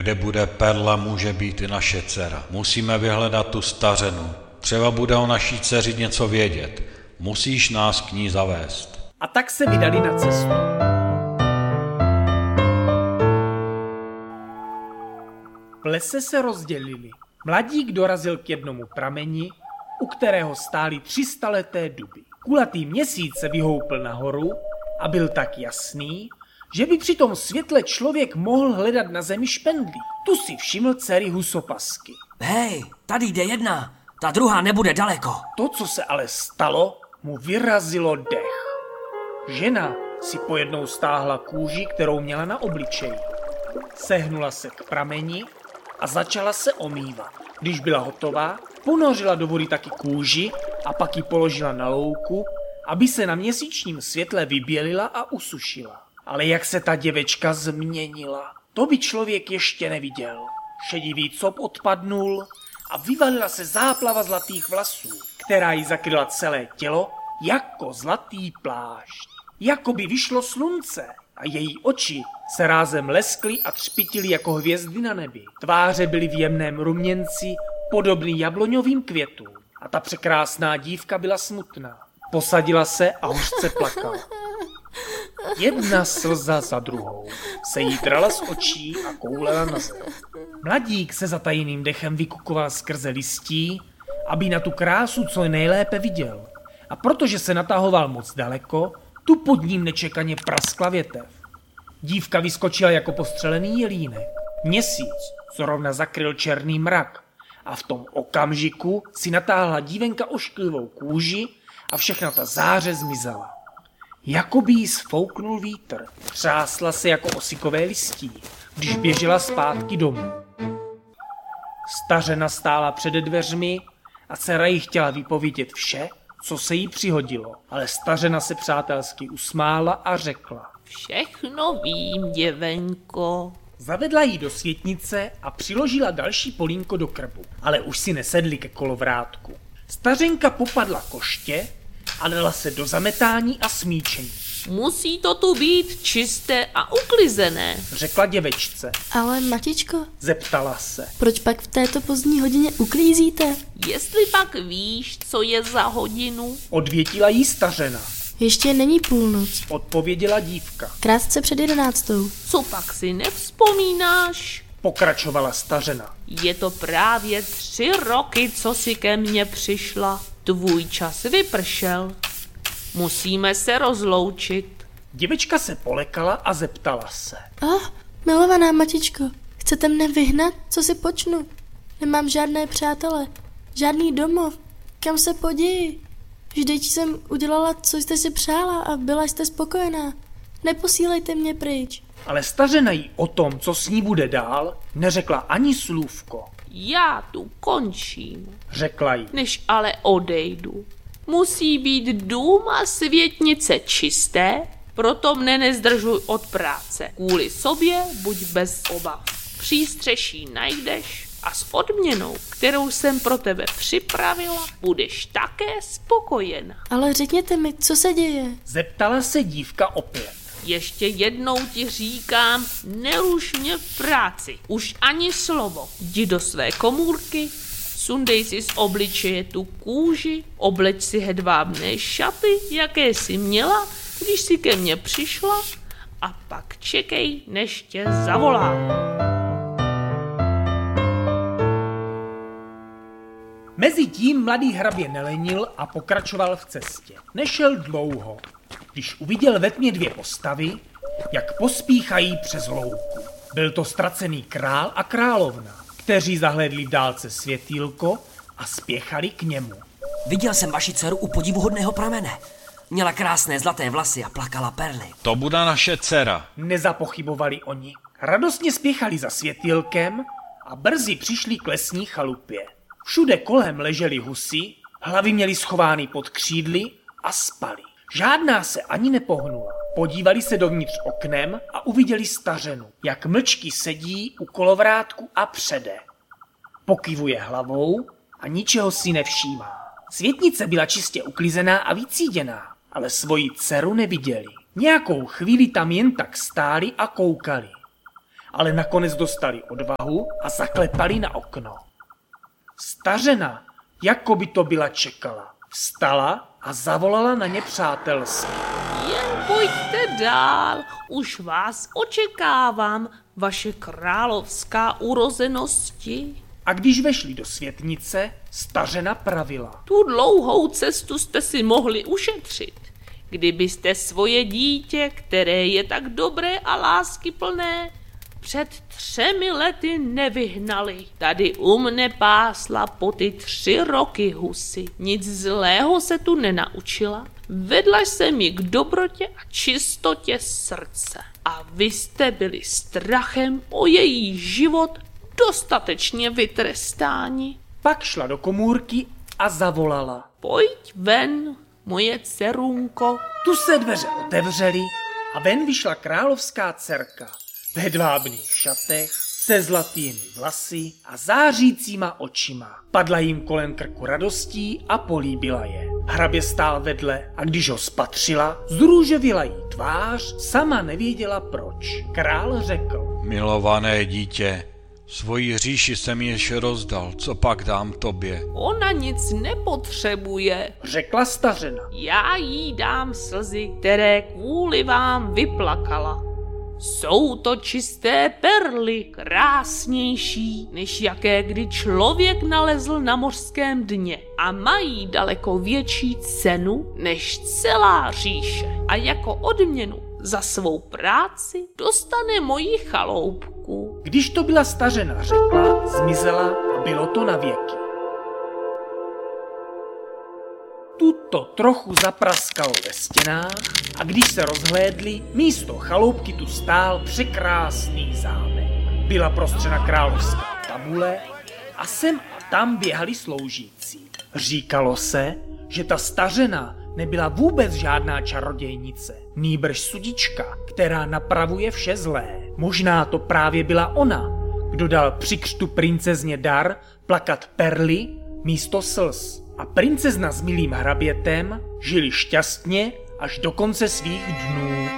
Kde bude perla, může být i naše dcera. Musíme vyhledat tu stařenu. Třeba bude o naší dceři něco vědět. Musíš nás k ní zavést. A tak se vydali na cestu. V lese se rozdělili. Mladík dorazil k jednomu prameni, u kterého stály 300leté duby. Kulatý měsíc se vyhoupl nahoru a byl tak jasný, že by při tom světle člověk mohl hledat na zemi špendlí. Tu si všiml dcery husopasky. Hej, tady jde jedna, ta druhá nebude daleko. To, co se ale stalo, mu vyrazilo dech. Žena si pojednou stáhla kůži, kterou měla na obličeji. Sehnula se k prameni a začala se omývat. Když byla hotová, ponořila do vody taky kůži a pak ji položila na louku, aby se na měsíčním světle vybělila a usušila. Ale jak se ta děvečka změnila, to by člověk ještě neviděl. Šedivý cop odpadnul a vyvalila se záplava zlatých vlasů, která jí zakryla celé tělo jako zlatý plášť. Jako by vyšlo slunce a její oči se rázem leskly a třpitily jako hvězdy na nebi. Tváře byly v jemném ruměnci, podobný jabloňovým květům. A ta překrásná dívka byla smutná. Posadila se a hořce plakala. Jedna slza za druhou se jí drala z očí a koulela na zem. Mladík se zatajeným dechem vykukoval skrze listí, aby na tu krásu co nejlépe viděl. A protože se natahoval moc daleko, tu pod ním nečekaně praskla větev. Dívka vyskočila jako postřelený jelínek. Měsíc zrovna zakryl černý mrak a v tom okamžiku si natáhla dívenka ošklivou kůži a všechna ta záře zmizela. Jakoby jí sfouknul vítr. Třásla se jako osikové listí, když běžela zpátky domů. Stařena stála před dveřmi a dcera jí chtěla vypovědět vše, co se jí přihodilo. Ale stařena se přátelsky usmála a řekla: Všechno vím, děvenko. Zavedla jí do světnice a přiložila další polínko do krbu. Ale už si nesedli ke kolovrátku. Stařenka popadla koště a dala se do zametání a smíčení. Musí to tu být čisté a uklizené, řekla děvečce. Ale matičko, zeptala se. Proč pak v této pozdní hodině uklízíte? Jestli pak víš, co je za hodinu, odvětila jí stařena. Ještě není půlnoc, odpověděla dívka. Krátce před 11. Co pak si nevzpomínáš? Pokračovala stařena. Je to právě 3 roky, co si ke mně přišla. Tvůj čas vypršel. Musíme se rozloučit. Děvečka se polekala a zeptala se. Milovaná matičko, chcete mne vyhnat? Co si počnu? Nemám žádné přátele, žádný domov. Kam se poději? Vždyť jsem udělala, co jste si přála a byla jste spokojená. Neposílejte mě pryč. Ale stařena jí o tom, co s ní bude dál, neřekla ani slůvko. Já tu končím, řekla jí. Než ale odejdu. Musí být dům a světnice čisté, proto mne nezdržuj od práce. Kvůli sobě buď bez obav. Přístřeší najdeš a s odměnou, kterou jsem pro tebe připravila, budeš také spokojená. Ale řekněte mi, co se děje? Zeptala se dívka opět. Ještě jednou ti říkám, neruš mě v práci. Už ani slovo. Jdi do své komůrky, sundej si z obličeje tu kůži, obleč si hedvábné šaty, jaké jsi měla, když jsi ke mně přišla, a pak čekej, než tě zavolám. Mezitím mladý hrabě nelenil a pokračoval v cestě. Nešel dlouho, když uviděl ve tmě 2 postavy, jak pospíchají přes louku. Byl to ztracený král a královna, kteří zahlédli v dálce světýlko a spěchali k němu. Viděl jsem vaši dceru u podivuhodného pramene. Měla krásné zlaté vlasy a plakala perly. To bude naše dcera. Nezapochybovali oni. Radostně spěchali za světýlkem a brzy přišli k lesní chalupě. Všude kolem leželi husy, hlavy měli schovány pod křídly a spali. Žádná se ani nepohnula. Podívali se dovnitř oknem a uviděli stařenu, jak mlčky sedí u kolovrátku a přede. Pokyvuje hlavou a ničeho si nevšímá. Světnice byla čistě uklizená a vycíděná, ale svoji dceru neviděli. Nějakou chvíli tam jen tak stáli a koukali. ale nakonec dostali odvahu a zaklepali na okno. Stařena, jako by to byla čekala, vstala a zavolala na ně přátelsky. Jen pojďte dál, už vás očekávám, vaše královská urozenosti. A když vešli do světnice, stařena pravila. Tu dlouhou cestu jste si mohli ušetřit, kdybyste svoje dítě, které je tak dobré a láskyplné, před 3 lety nevyhnali. Tady u mne pásla po ty 3 roky husy. Nic zlého se tu nenaučila. Vedla jsem ji k dobrotě a čistotě srdce. A vy jste byli strachem o její život dostatečně vytrestáni. Pak šla do komůrky a zavolala. Pojď ven, moje dcerunko. Tu se dveře otevřely a ven vyšla královská dcerka. V hedvábných šatech, se zlatými vlasy a zářícíma očima. Padla jim kolem krku radostí a políbila je. Hrabě stál vedle a když ho spatřila, zrůžovila jí tvář, sama nevěděla proč. Král řekl. Milované dítě, svoji říši jsem již rozdal, co pak dám tobě? Ona nic nepotřebuje, Řekla stařena. já jí dám slzy, které kvůli vám vyplakala. Jsou to čisté perly, krásnější, než jaké kdy člověk nalezl na mořském dně a mají daleko větší cenu než celá říše. A jako odměnu za svou práci dostane moji chaloupku. Když to byla stařena řekla, zmizela a bylo to na věky. Tuto trochu zapraskalo ve stěnách a když se rozhlédli, místo chaloupky tu stál překrásný zámek. Byla prostřena královská tabule a sem a tam běhali sloužící. Říkalo se, že ta stařena nebyla vůbec žádná čarodějnice, nýbrž sudička, která napravuje vše zlé. Možná to právě byla ona, kdo dal při křtu princezně dar plakat perly místo slz. A princezna s milým hrabětem žili šťastně až do konce svých dnů.